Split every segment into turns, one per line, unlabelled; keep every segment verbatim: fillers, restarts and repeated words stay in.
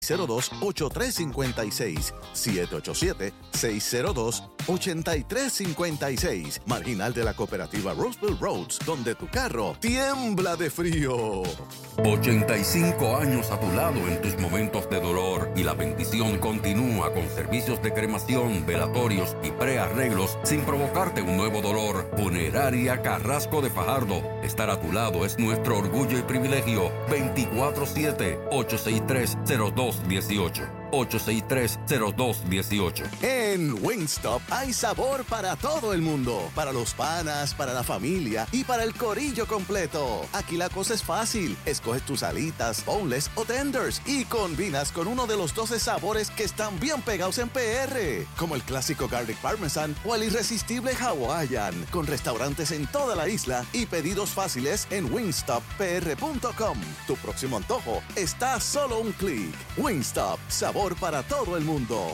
cero dos, ocho tres cinco seis. siete ocho siete, seis cero dos, ocho tres cinco seis. Marginal de la cooperativa Roseville Roads, donde tu carro tiembla de frío.
ochenta y cinco años a tu lado en tus momentos de dolor, y la bendición continúa con servicios de cremación, velatorios y prearreglos sin provocarte un nuevo dolor. Funeraria Carrasco de Fajardo. Estar a tu lado es nuestro orgullo y privilegio. veinticuatro siete, ocho seis tres, cero dos uno ocho. ocho seis tres, cero dos uno ocho.
En Wingstop hay sabor para todo el mundo. Para los panas, para la familia y para el corillo completo. Aquí la cosa es fácil. Escoges tus alitas, boneless o tenders y combinas con uno de los doce sabores que están bien pegados en P R. Como el clásico Garlic Parmesan o el irresistible Hawaiian. Con restaurantes en toda la isla y pedidos fáciles en wingstop p r punto com. Tu próximo antojo está a solo un clic. Wingstop, sabor para todo el mundo.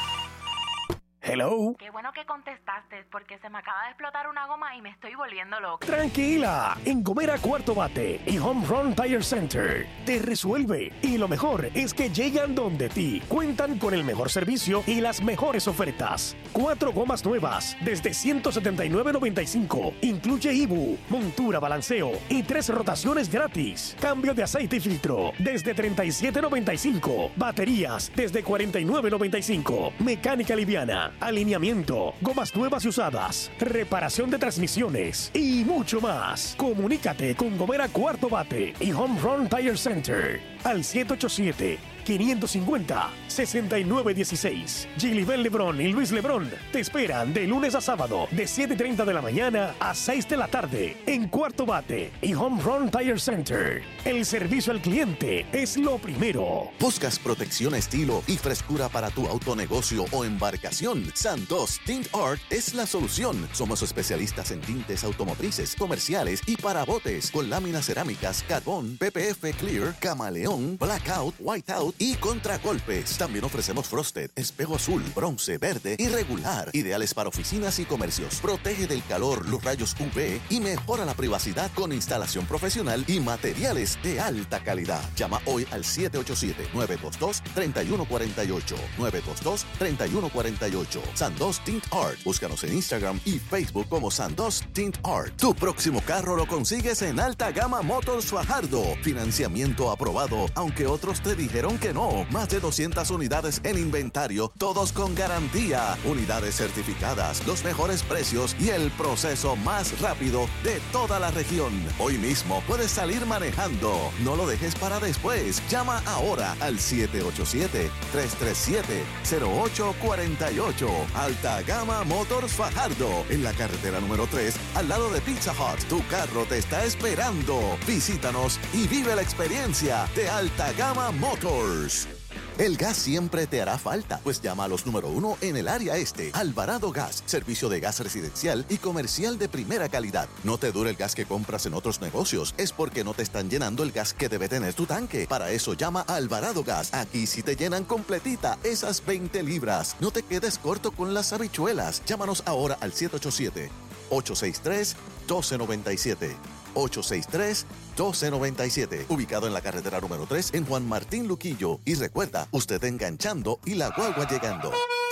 Hello.
Qué bueno que contestaste, porque se me acaba de explotar una goma y me estoy volviendo loca.
Tranquila, en Gomera Cuarto Bate y Home Run Tire Center te resuelve. Y lo mejor es que llegan donde ti. Cuentan con el mejor servicio y las mejores ofertas. Cuatro gomas nuevas desde ciento setenta y nueve noventa y cinco. Incluye I B U, montura, balanceo y tres rotaciones gratis. Cambio de aceite y filtro desde treinta y siete noventa y cinco. Baterías desde cuarenta y nueve noventa y cinco. Mecánica liviana, alineamiento, gomas nuevas y usadas, reparación de transmisiones y mucho más. Comunícate con Gomera Cuarto Bate y Home Run Tire Center al siete ocho siete, cinco cinco cero, seis nueve uno seis. Gilibel Lebrón y Luis Lebrón te esperan de lunes a sábado de siete y treinta de la mañana a seis de la tarde en Cuarto Bate y Home Run Tire Center. El servicio al cliente es lo primero.
¿Buscas protección, estilo y frescura para tu autonegocio o embarcación? Santos Tint Art es la solución. Somos especialistas en tintes automotrices, comerciales y para botes, con láminas cerámicas, carbón, P P F Clear, camaleón, blackout, whiteout y contragolpes. También ofrecemos frosted, espejo azul, bronce, verde y regular. Ideales para oficinas y comercios. Protege del calor, los rayos U V y mejora la privacidad con instalación profesional y materiales de alta calidad. Llama hoy al siete ocho siete, nueve dos dos, tres uno cuatro ocho. nueve dos dos, tres uno cuatro ocho. Sandos Tint Art. Búscanos en Instagram y Facebook como Sandos Tint Art. Tu próximo carro lo consigues en Alta Gama Motors Fajardo. Financiamiento aprobado, aunque otros te dijeron que no. Más de doscientas unidades en inventario, todos con garantía. Unidades certificadas, los mejores precios y el proceso más rápido de toda la región. Hoy mismo puedes salir manejando. No lo dejes para después. Llama ahora al siete ocho siete, tres tres siete, cero ocho cuatro ocho. Alta Gama Motors Fajardo, en la carretera número tres, al lado de Pizza Hut. Tu carro te está esperando. Visítanos y vive la experiencia de Alta Gama Motors. El gas siempre te hará falta, pues llama a los número uno en el área este. Alvarado Gas, servicio de gas residencial y comercial de primera calidad. No te dure el gas que compras en otros negocios, es porque no te están llenando el gas que debe tener tu tanque. Para eso llama a Alvarado Gas. Aquí sí te llenan completita esas veinte libras. No te quedes corto con las habichuelas. Llámanos ahora al siete ocho siete, ocho seis tres, uno dos nueve siete. ocho seis tres, uno dos nueve siete. Ubicado en la carretera número tres en Juan Martín Luquillo. Y recuerda, usted enganchando y la guagua llegando.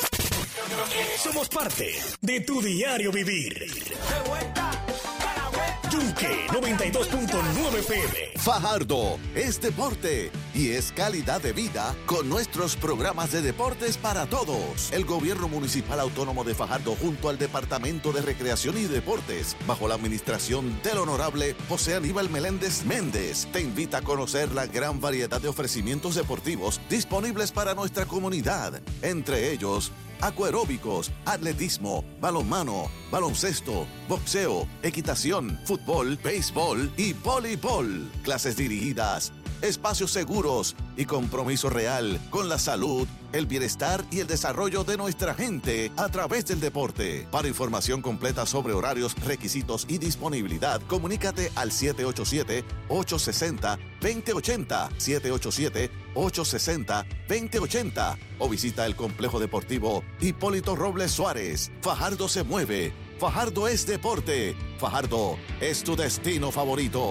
Somos parte de tu diario vivir. Yunque noventa y dos punto nueve F M.
Fajardo es deporte y es calidad de vida con nuestros programas de deportes para todos. El Gobierno Municipal Autónomo de Fajardo junto al Departamento de Recreación y Deportes, bajo la administración del honorable José Aníbal Meléndez Méndez, te invita a conocer la gran variedad de ofrecimientos deportivos disponibles para nuestra comunidad. Entre ellos, acuaeróbicos, atletismo, balonmano, baloncesto, boxeo, equitación, fútbol, béisbol y voleibol. Clases dirigidas, espacios seguros y compromiso real con la salud, el bienestar y el desarrollo de nuestra gente a través del deporte. Para información completa sobre horarios, requisitos y disponibilidad, comunícate al siete ocho siete, ocho seis cero, dos cero ocho cero, siete ocho siete, ocho seis cero, dos cero ocho cero o visita el Complejo Deportivo Hipólito Robles Suárez. Fajardo se mueve. Fajardo es deporte. Fajardo es tu destino favorito.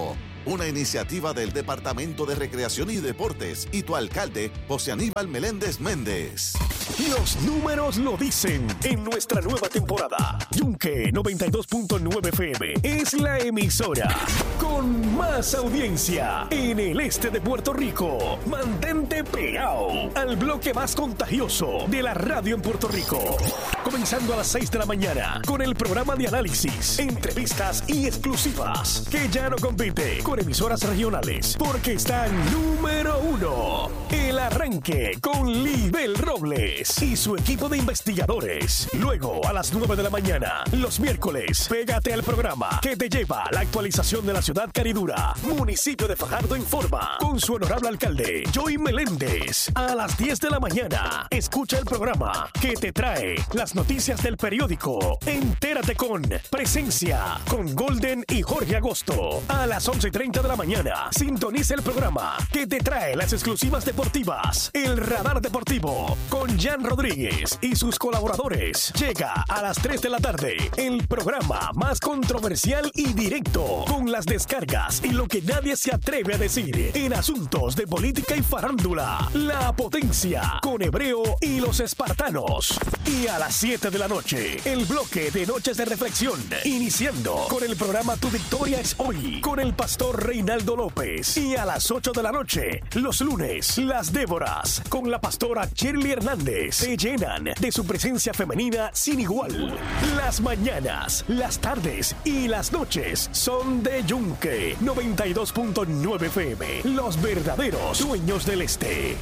una iniciativa del Departamento de Recreación y Deportes y tu alcalde, José Aníbal Meléndez Méndez.
Los números lo dicen. En nuestra nueva temporada, Yunque noventa y dos punto nueve F M es la emisora con más audiencia en el este de Puerto Rico. Mantente pegado al bloque más contagioso de la radio en Puerto Rico. Comenzando a las seis de la mañana con el programa de análisis, entrevistas y exclusivas que ya no compite con emisoras regionales porque están número uno. El arranque con Libel Robles y su equipo de investigadores. Luego a las nueve de la mañana, los miércoles, pégate al programa que te lleva la actualización de la ciudad caridura. Municipio de Fajardo Informa con su honorable alcalde, Joey Meléndez. A las diez de la mañana, escucha el programa que te trae las noticias del periódico. Entérate con Presencia con Golden y Jorge Agosto. A las once y treinta de la mañana, sintoniza el programa que te trae las exclusivas deportivas. El Radar Deportivo con Jan Rodríguez y sus colaboradores. Llega a las tres de la tarde el programa más controversial y directo con las descargas y lo que nadie se atreve a decir en asuntos de política y farándula. La Potencia con Hebreo y los Espartanos. Y a las siete de la noche, el bloque de Noches de Reflexión, iniciando con el programa Tu Victoria es Hoy con el pastor Reinaldo López. Y a las ocho de la noche, los lunes, Las Déboras con la pastora Shirley Hernández se llenan de su presencia femenina sin igual. Las mañanas, las tardes y las noches son de Yunque noventa y dos punto nueve F M, los verdaderos dueños del este.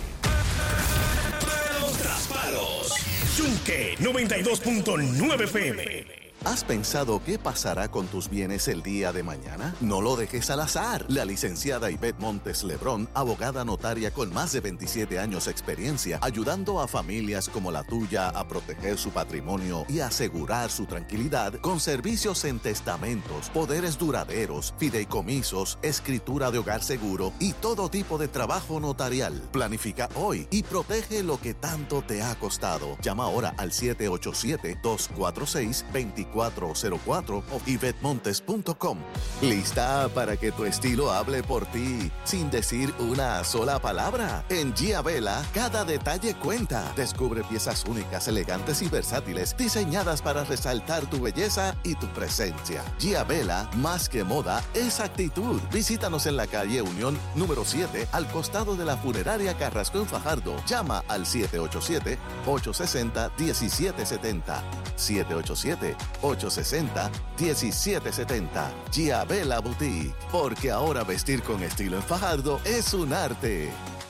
Palos tras palos. Yunque noventa y dos punto nueve F M.
¿Has pensado qué pasará con tus bienes el día de mañana? No lo dejes al azar. La licenciada Ivette Montes Lebrón, abogada notaria con más de veintisiete años de experiencia, ayudando a familias como la tuya a proteger su patrimonio y asegurar su tranquilidad con servicios en testamentos, poderes duraderos, fideicomisos, escritura de hogar seguro y todo tipo de trabajo notarial. Planifica hoy y protege lo que tanto te ha costado. Llama ahora al siete ocho siete, dos cuatro seis, dos cuatro cero cuatro o yvette montes punto com. ¿Lista para que tu estilo hable por ti sin decir una sola palabra? En Giabella, cada detalle cuenta. Descubre piezas únicas, elegantes y versátiles, diseñadas para resaltar tu belleza y tu presencia. Giabella, más que moda, es actitud. Visítanos en la calle Unión número siete, al costado de la funeraria Carrasco en Fajardo. Llama al siete ocho siete, ocho seis cero, uno siete siete cero. siete ocho siete, ocho seis cero, uno siete siete cero. Giabella Boutique, porque ahora vestir con estilo en Fajardo es un arte.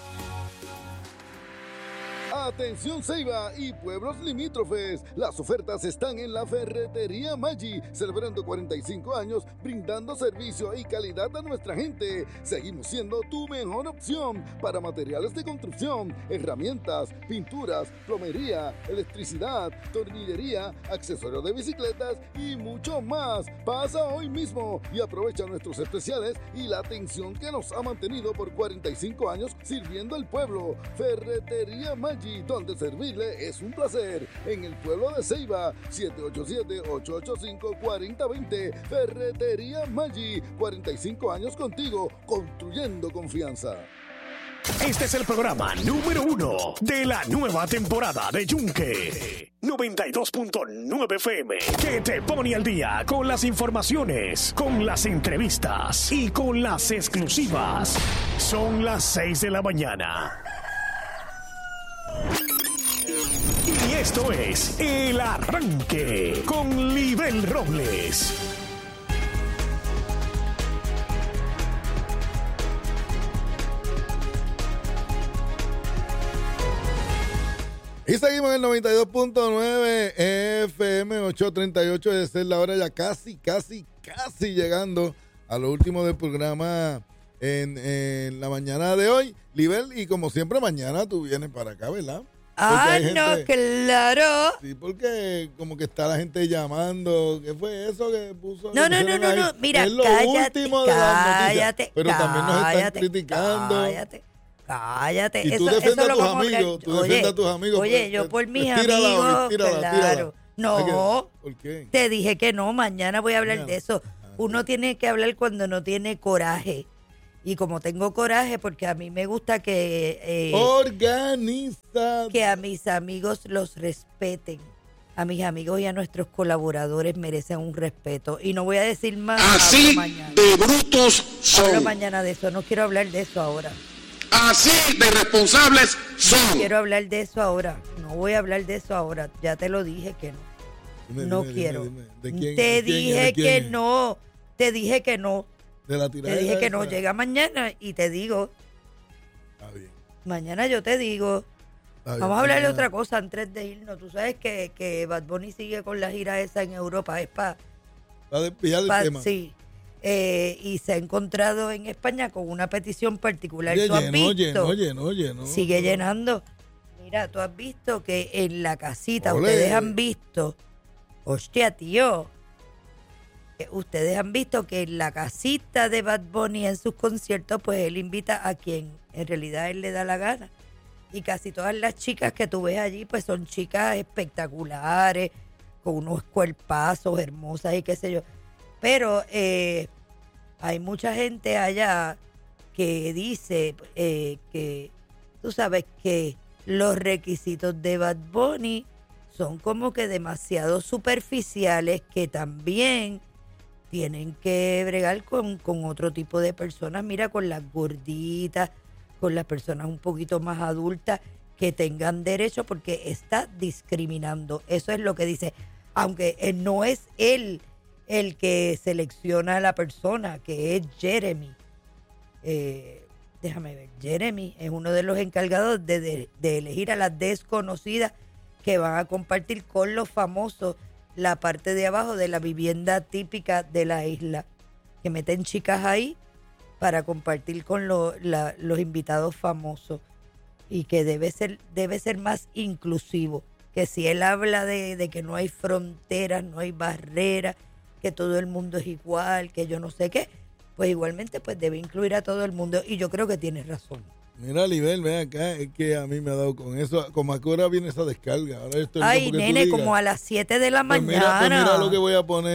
Atención Ceiba y pueblos limítrofes, las ofertas están en la Ferretería Maggi, celebrando cuarenta y cinco años, brindando servicio y calidad a nuestra gente. Seguimos siendo tu mejor opción para materiales de construcción, herramientas, pinturas, plomería, electricidad, tornillería, accesorios de bicicletas y mucho más. Pasa hoy mismo y aprovecha nuestros especiales y la atención que nos ha mantenido por cuarenta y cinco años sirviendo al pueblo. Ferretería Maggi, donde servirle es un placer. En el pueblo de Ceiba, siete ocho siete, ocho ocho cinco, cuatro cero dos cero. Ferretería Maggi, cuarenta y cinco años contigo, construyendo confianza.
Este es el programa número uno de la nueva temporada de Yunque noventa y dos punto nueve F M, que te pone al día con las informaciones, con las entrevistas y con las exclusivas. Son las seis de la mañana. Y esto es El Arranque con Libel Robles.
Y seguimos en el noventa y dos punto nueve F M, ocho treinta y ocho de ser la hora, ya casi, casi, casi llegando a lo último del programa en, en la mañana de hoy. Libel, y como siempre mañana tú vienes para acá, ¿verdad?
Ah, no,
gente,
claro.
Sí, porque como que está la gente llamando. ¿Qué fue eso que puso?
No, no, no, no, no. Mira,
es lo
cállate,
último de
cállate,
las noticias, pero
cállate,
también nos están criticando.
Cállate, cállate.
Y tú
eso,
defiendes
eso
a
lo
tus
vamos
amigos,
a hablar.
tú
Oye,
defiendes a tus amigos.
Oye,
pues,
yo por mis
tírala,
amigos,
tírala,
claro.
Tírala.
No,
¿Por qué?
te dije que no, mañana voy a hablar
Mañana.
de eso.
Ah,
Uno tiene que hablar cuando no tiene coraje. Y como tengo coraje, porque a mí me gusta que... Eh,
Organiza.
que a mis amigos los respeten. A mis amigos y a nuestros colaboradores merecen un respeto. Y no voy a decir más.
Así de brutos son.
Hablo mañana de eso. No quiero hablar de eso ahora.
Así de responsables son.
No quiero hablar de eso ahora. No voy a hablar de eso ahora. Ya te lo dije que no.
Dime,
no
dime,
quiero.
dime, dime. ¿De quién,
te
de quién,
dije
de quién
que
es?
no. Te dije que no.
De la
Te
tiradera
dije que no.
esa.
Llega mañana y te digo.
Está bien.
Mañana yo te digo.
Está bien,
Vamos a hablar de
mañana.
otra cosa antes de irnos. Tú sabes que, que Bad Bunny sigue con la gira esa en Europa. Es para...
Para desviar el
Pa-
tema.
Sí. Eh, y se ha encontrado en España con una petición particular.
Oye,
¿Tú has
llenó,
visto?
llenó, llenó, llenó.
Sigue llenando. Mira, tú has visto que en la casita,
Ole.
ustedes han visto, hostia, tío, eh, ustedes han visto que en la casita de Bad Bunny en sus conciertos, pues él invita a quien en realidad él le da la gana. Y casi todas las chicas que tú ves allí, pues son chicas espectaculares, con unos cuerpazos hermosas y qué sé yo. Pero eh, hay mucha gente allá que dice eh, que, tú sabes, que los requisitos de Bad Bunny son como que demasiado superficiales, que también tienen que bregar con, con otro tipo de personas, mira, con las gorditas, con las personas un poquito más adultas, que tengan derecho, porque está discriminando. Eso es lo que dice. Aunque eh, no es él el que selecciona a la persona, que es Jeremy. Eh, déjame ver, Jeremy es uno de los encargados de, de, de elegir a las desconocidas que van a compartir con los famosos la parte de abajo de la vivienda típica de la isla, que meten chicas ahí para compartir con lo, la, los invitados famosos, y que debe ser, debe ser más inclusivo, que si él habla de, de que no hay fronteras, no hay barreras, que todo el mundo es igual, que yo no sé qué, pues igualmente pues debe incluir a todo el mundo, y yo creo que tiene razón.
Mira, Libel, ven acá, es que a mí me ha dado con eso. Como a qué hora viene esa descarga. Ahora estoy
Ay,
porque tú
nene,
digas.
como a las siete de la
Pues
mañana.
mira, pues mira lo que voy a poner.